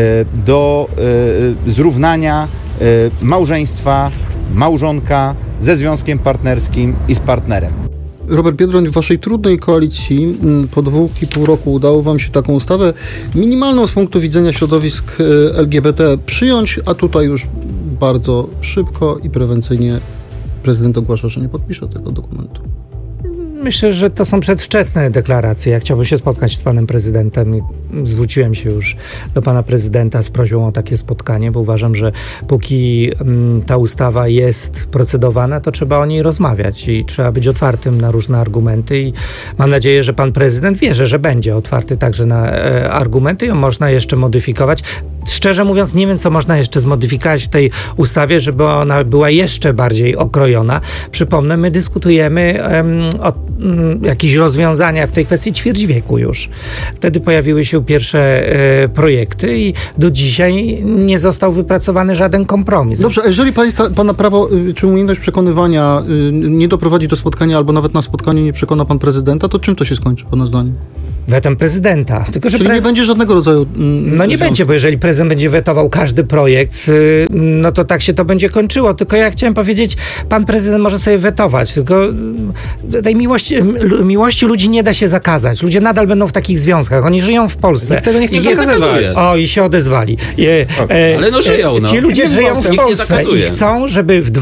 do zrównania małżeństwa małżonka ze związkiem partnerskim i z partnerem.
Robert Biedroń, w waszej trudnej koalicji po 2,5 roku udało wam się taką ustawę minimalną z punktu widzenia środowisk LGBT przyjąć, a tutaj już bardzo szybko i prewencyjnie prezydent ogłasza, że nie podpisze tego dokumentu.
Myślę, że to są przedwczesne deklaracje. Ja chciałbym się spotkać z panem prezydentem i zwróciłem się już do pana prezydenta z prośbą o takie spotkanie, bo uważam, że póki ta ustawa jest procedowana, to trzeba o niej rozmawiać i trzeba być otwartym na różne argumenty i mam nadzieję, że pan prezydent wierzy, że będzie otwarty także na argumenty i ją można jeszcze modyfikować. Szczerze mówiąc, nie wiem, co można jeszcze zmodyfikować w tej ustawie, żeby ona była jeszcze bardziej okrojona. Przypomnę, my dyskutujemy o jakichś rozwiązaniach w tej kwestii ćwierć wieku już. Wtedy pojawiły się pierwsze projekty i do dzisiaj nie został wypracowany żaden kompromis.
Dobrze, a jeżeli pana prawo czy umiejętność przekonywania nie doprowadzi do spotkania albo nawet na spotkanie nie przekona pan prezydenta, to czym to się skończy pana zdaniem?
Wetem prezydenta. Tylko, że
czyli nie będzie żadnego rodzaju...
No nie będzie, bo jeżeli prezydent będzie wetował każdy projekt, no to tak się to będzie kończyło. Tylko ja chciałem powiedzieć, pan prezydent może sobie wetować, tylko tej miłości ludzi nie da się zakazać. Ludzie nadal będą w takich związkach. Oni żyją w Polsce.
Nikt tego nie chce zakazywać.
O, i się odezwali.
Ale no żyją, no.
Ci ludzie żyją w Polsce i chcą, żeby w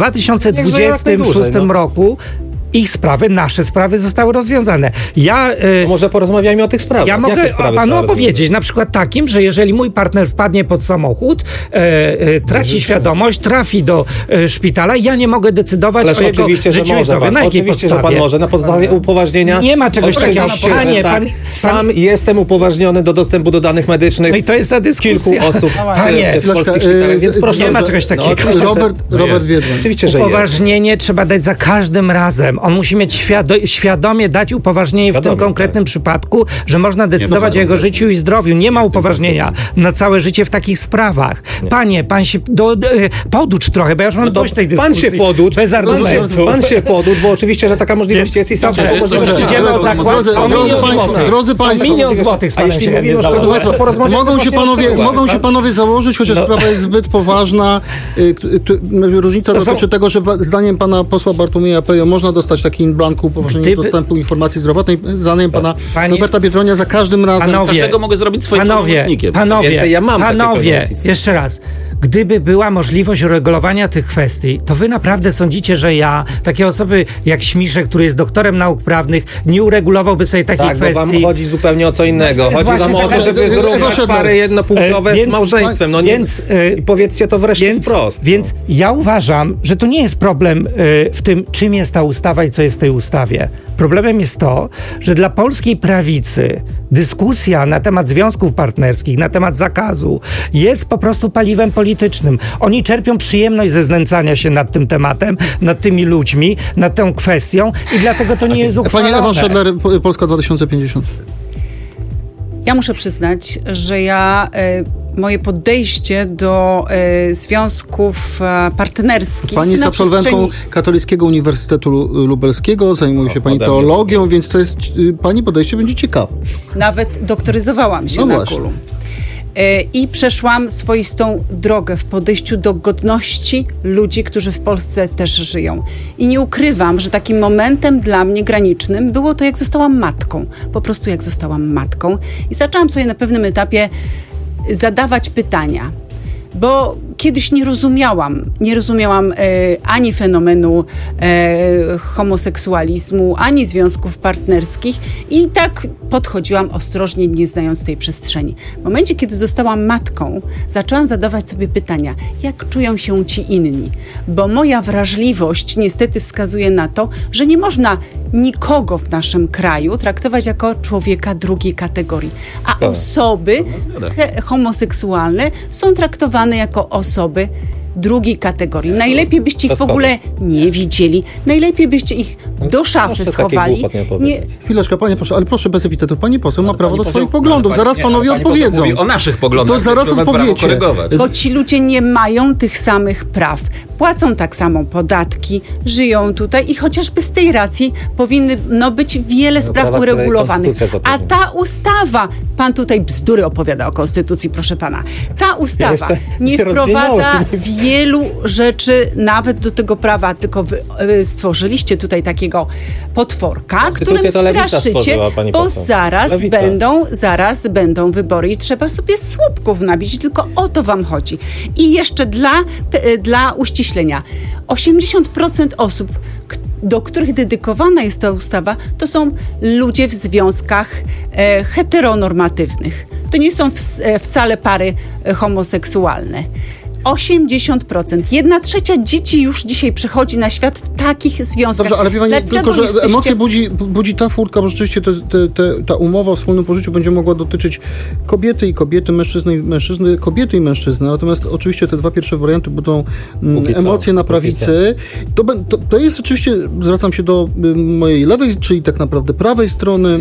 2026 roku ich sprawy, nasze sprawy zostały rozwiązane.
Może porozmawiajmy o tych sprawach.
Ja mogę panu opowiedzieć, na przykład takim, że jeżeli mój partner wpadnie pod samochód, traci świadomość, trafi do szpitala, ja nie mogę decydować o jego życiu i zdrowiu. Na jakiej
podstawie? Że pan może. Na podstawie upoważnienia.
Nie ma czegoś takiego.
Sam jestem upoważniony do dostępu do danych medycznych.
No i to jest ta dyskusja.
Kilku osób w polskich szpitalach, więc proszę.
Nie ma czegoś takiego.
Robert Biedroń.
Oczywiście, że
upoważnienie trzeba dać za każdym razem. problem. On musi mieć świadomie dać upoważnienie w tym konkretnym przypadku, że można decydować o jego życiu i zdrowiu. Nie ma upoważnienia na całe życie w takich sprawach. Panie, pan się poducz trochę, bo ja już mam dość tej dyskusji.
Pan się poducz.
Bez argumentów.
Pan się poducz, bo oczywiście, że taka możliwość jest i
idziemy o zakład.
Drodzy państwo,
milion złotych z panem się
mogą się panowie założyć, chociaż sprawa jest zbyt poważna. Różnica dotyczy tego, że zdaniem pana posła Bartłomieja Pejo można dostać taki in blanco upoważnienie dostępu informacji zdrowotnej. Zdaniem pana Roberta Biedronia za każdym razem.
Każdego mogę zrobić swoim pełnomocnikiem.
Panowie, jeszcze raz. Gdyby była możliwość uregulowania tych kwestii, to wy naprawdę sądzicie, że ja, takie osoby jak Śmiszek, który jest doktorem nauk prawnych, nie uregulowałby sobie takiej kwestii?
Tak, bo wam chodzi zupełnie o co innego. Chodzi wam o to, żeby zrównać pary jednopłciowe z małżeństwem. No nie, powiedzcie to wreszcie wprost.
Więc ja uważam, że to nie jest problem w tym, czym jest ta ustawa i co jest w tej ustawie. Problemem jest to, że dla polskiej prawicy dyskusja na temat związków partnerskich, na temat zakazu jest po prostu paliwem politycznym. Oni czerpią przyjemność ze znęcania się nad tym tematem, nad tymi ludźmi, nad tą kwestią i dlatego to nie jest uchwalone.
Pani Ewa Szedler, Polska 2050.
Ja muszę przyznać, że moje podejście do związków partnerskich...
Pani jest absolwentką Katolickiego Uniwersytetu Lubelskiego, zajmuje się pani teologią, więc to jest, pani podejście będzie ciekawe.
Nawet doktoryzowałam się na KUL-u. I przeszłam swoistą drogę w podejściu do godności ludzi, którzy w Polsce też żyją. I nie ukrywam, że takim momentem dla mnie granicznym było to, jak zostałam matką. Po prostu jak zostałam matką. I zaczęłam sobie na pewnym etapie zadawać pytania. Bo kiedyś nie rozumiałam ani fenomenu homoseksualizmu, ani związków partnerskich i tak podchodziłam ostrożnie, nie znając tej przestrzeni. W momencie, kiedy zostałam matką, zaczęłam zadawać sobie pytania, jak czują się ci inni? Bo moja wrażliwość niestety wskazuje na to, że nie można nikogo w naszym kraju traktować jako człowieka drugiej kategorii, a osoby homoseksualne są traktowane jako osoby drugiej kategorii. Najlepiej byście ich w ogóle nie widzieli. Najlepiej byście ich do szafy schowali.
Chwileczkę, panie poseł, ale proszę bez epitetów. Pani poseł ma prawo do swoich poglądów. Zaraz panowie odpowiedzą.
Mówi o naszych poglądach.
To zaraz odpowiecie.
Bo ci ludzie nie mają tych samych praw. Płacą tak samo podatki, żyją tutaj i chociażby z tej racji powinno być wiele spraw uregulowanych. A ta ustawa, pan tutaj bzdury opowiada o konstytucji, proszę pana. Ta ustawa nie wprowadza wielu rzeczy nawet do tego prawa, tylko wy stworzyliście tutaj takiego potworka, którym straszycie, bo zaraz będą wybory i trzeba sobie słupków nabić, tylko o to wam chodzi. I jeszcze dla uściślenia, 80% osób, do których dedykowana jest ta ustawa, to są ludzie w związkach heteronormatywnych. To nie są wcale pary homoseksualne. 80%. 1/3 dzieci już dzisiaj przychodzi na świat w takich związkach.
Dobrze, ale wie pani, tylko że emocje budzi ta furtka, bo rzeczywiście ta umowa o wspólnym pożyciu będzie mogła dotyczyć kobiety i kobiety, mężczyzny i mężczyzny, kobiety i mężczyzny. Natomiast oczywiście te dwa pierwsze warianty budzą emocje na prawicy. To jest oczywiście, zwracam się do mojej lewej, czyli tak naprawdę prawej strony.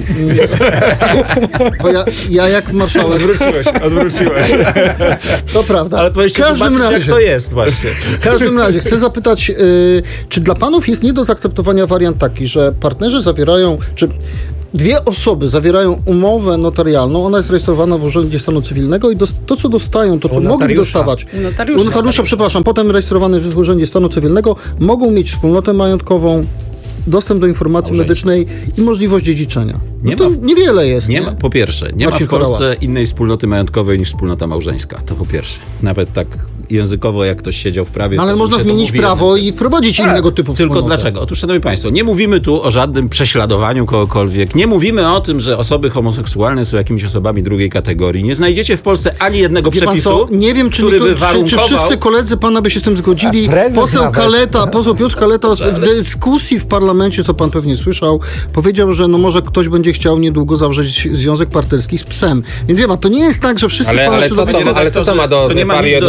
Bo ja jak marszałek...
Odwróciłeś.
To prawda.
Ale jak to jest właśnie.
W każdym razie chcę zapytać, czy dla panów jest nie do zaakceptowania wariant taki, że partnerzy zawierają, czy dwie osoby zawierają umowę notarialną, ona jest rejestrowana w Urzędzie Stanu Cywilnego i to, co dostają, to, co mogli dostawać, u notariusza, przepraszam, potem rejestrowany w Urzędzie Stanu Cywilnego, mogą mieć wspólnotę majątkową, dostęp do informacji medycznej i możliwość dziedziczenia. Niewiele jest.
Po pierwsze, nie ma w Polsce innej wspólnoty majątkowej niż wspólnota małżeńska. To po pierwsze. Nawet tak językowo, jak ktoś siedział w prawie...
Ale można zmienić prawo i wprowadzić innego typu wspólnotę.
Tylko dlaczego? Otóż, szanowni państwo, nie mówimy tu o żadnym prześladowaniu kogokolwiek. Nie mówimy o tym, że osoby homoseksualne są jakimiś osobami drugiej kategorii. Nie znajdziecie w Polsce ani jednego przepisu,
nie wiem, czy wszyscy koledzy pana by się z tym zgodzili. Poseł Piotr Kaleta w dyskusji w parlamencie, co pan pewnie słyszał, powiedział, że może ktoś będzie chciał niedługo zawrzeć związek partnerski z psem. Więc wie pan, to nie jest tak, że wszyscy...
Ale co to ma do pary jednopłciowych?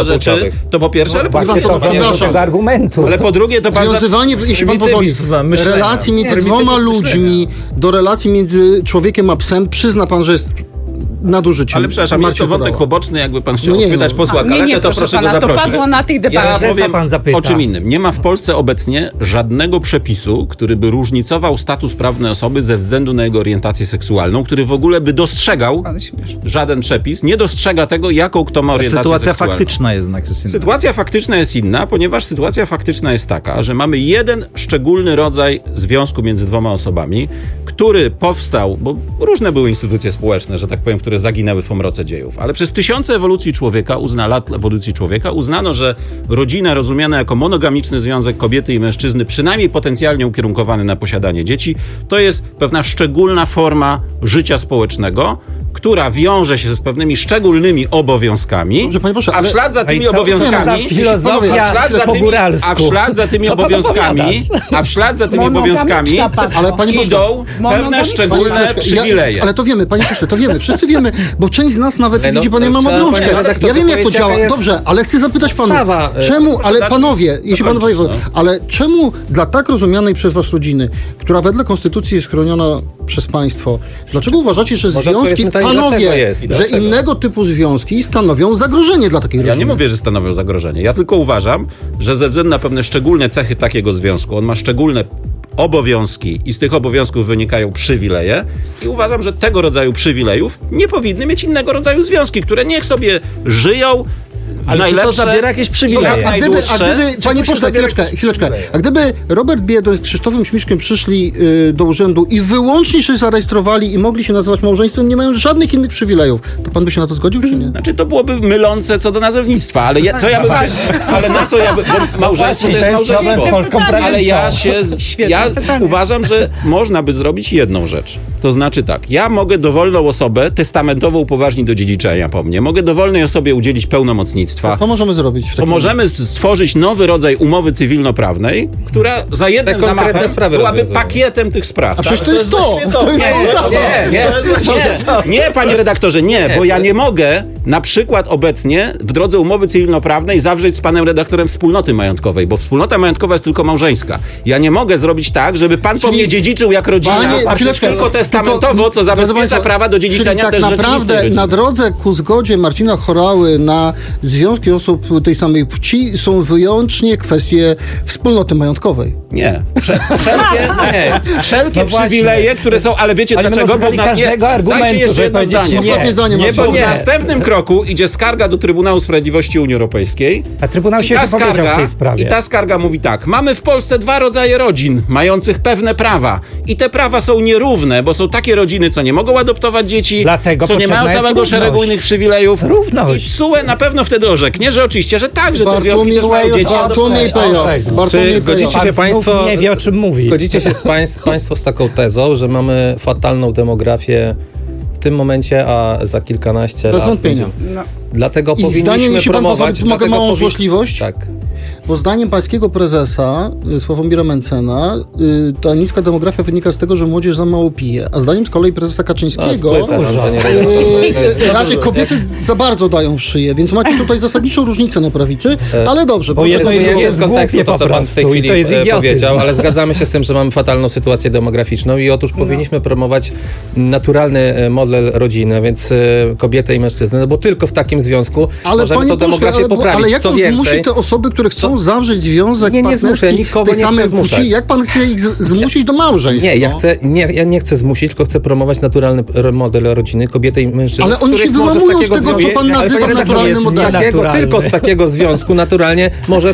To po pierwsze, ale po drugie,
tego argumentu.
ale po drugie to
Związywanie, jeśli pan pozwoli, relacji między dwoma ludźmi do relacji między człowiekiem a psem, przyzna pan, że jest nadużyciem.
Ale przepraszam, jest to wątek poboczny, jakby pan chciał pytać posła Kaletę, to proszę go zaprosić.
To padło na tej debacie.
Ja powiem o czym innym. Nie ma w Polsce obecnie żadnego przepisu, który by różnicował status prawny osoby ze względu na jego orientację seksualną, który w ogóle by dostrzegał, żaden przepis nie dostrzega tego, jaką kto ma orientację
sytuacja
seksualną.
faktyczna jednak jest inna.
Sytuacja faktyczna jest inna, ponieważ sytuacja faktyczna jest taka, że mamy jeden szczególny rodzaj związku między dwoma osobami, który powstał, bo różne były instytucje społeczne, że tak powiem, które zaginęły w pomroce dziejów, ale przez tysiące lat ewolucji człowieka uznano, że rodzina rozumiana jako monogamiczny związek kobiety i mężczyzny, przynajmniej potencjalnie ukierunkowany na posiadanie dzieci, to jest pewna szczególna forma życia społecznego, która wiąże się z pewnymi szczególnymi obowiązkami,
Dobrze, panie pośle,
a w ślad za tymi obowiązkami idą pewne szczególne przywileje.
Ale to wiemy, panie pośle, to wiemy. Wszyscy wiemy, bo część z nas nawet, widzi pan, ja mam obrączkę. Ja wiem, jak to działa. Dobrze, ale chcę zapytać panów, czemu, ale panowie, jeśli panowie, ale czemu dla tak rozumianej przez was rodziny, która wedle konstytucji jest chroniona przez państwo, dlaczego uważacie, że związki, panowie, że innego typu związki stanowią zagrożenie dla takiej rodziny?
Ja nie mówię, że stanowią zagrożenie. Ja tylko uważam, że ze względu na pewne szczególne cechy takiego związku, on ma szczególne obowiązki i z tych obowiązków wynikają przywileje i uważam, że tego rodzaju przywilejów nie powinny mieć innego rodzaju związki, które niech sobie żyją.
Ale czy to zabiera jakieś przywileje?
Panie pośle, chwileczkę. A gdyby Robert Biedroń z Krzysztofem Śmiszkiem przyszli do urzędu i wyłącznie się zarejestrowali i mogli się nazywać małżeństwem, nie mając żadnych innych przywilejów, to pan by się na to zgodził, czy nie?
Znaczy, to byłoby mylące co do nazewnictwa, ale na co ja bym... Małżeństwo to jest małżeństwo. Ale ja uważam, że można by zrobić jedną rzecz. To znaczy tak, ja mogę dowolną osobę testamentowo upoważnić do dziedziczenia po mnie, mogę dowolnej osobie udzielić pełnomocnictwa.
Co możemy zrobić?
To możemy stworzyć nowy rodzaj umowy cywilnoprawnej, która za jednym zamachem byłaby pakietem tych spraw.
A przecież to jest to!
Nie, panie redaktorze, nie, bo ja nie mogę na przykład obecnie w drodze umowy cywilnoprawnej zawrzeć z panem redaktorem wspólnoty majątkowej, bo wspólnota majątkowa jest tylko małżeńska. Ja nie mogę zrobić tak, żeby pan po mnie dziedziczył jak rodzina, tylko testamentowo, co zabezpiecza prawa do dziedziczenia
tak
też
naprawdę
rodziny.
Na drodze ku zgodzie Marcina Horały na związki osób tej samej płci są wyłącznie kwestie wspólnoty majątkowej.
Nie. Wszelkie przywileje, które są, ale wiecie dlaczego? Bo dajcie jeszcze jedno zdanie.
Ostatnie zdanie.
Bo w następnym kroku idzie skarga do Trybunału Sprawiedliwości Unii Europejskiej.
A Trybunał się wypowiedział w tej sprawie.
I ta skarga mówi tak. Mamy w Polsce dwa rodzaje rodzin, mających pewne prawa. I te prawa są nierówne, bo są takie rodziny, co nie mogą adoptować dzieci, co nie mają całego szeregu innych przywilejów.
Równość.
I TSUE na pewno wtedy orzeknie, że oczywiście, że tak, że te związki też mają dzieci.
Czy zgodzicie się państwo...
nie wie, o czym mówi.
Zgodzicie się państwo z taką tezą, że mamy fatalną demografię w tym momencie, a za kilkanaście lat... Dlatego powinniśmy promować...
Mogę małą złośliwość?
Tak.
Bo zdaniem pańskiego prezesa Sławomira Mencena ta niska demografia wynika z tego, że młodzież za mało pije. A zdaniem z kolei prezesa Kaczyńskiego raczej kobiety za bardzo dają w szyję, więc macie tutaj zasadniczą różnicę na prawicy, ale dobrze.
Bo jedno jest z kontekstu to, co pan w tej chwili powiedział, ale zgadzamy się z tym, że mamy fatalną sytuację demograficzną i otóż powinniśmy promować naturalny model rodziny, więc kobietę i mężczyznę, no bo tylko w takim związku możemy tę demografię poprawić.
Ale jak pan zmusi te osoby, które chcą zawrzeć związek partnerski tej samej płci, jak pan chce ich zmusić do małżeństwa?
Ja nie chcę zmusić, tylko chcę promować naturalny model rodziny, kobiety i mężczyzny.
Ale oni się wyłamują z tego, co pan nazywa naturalnym modelem.
Tylko z takiego związku naturalnie może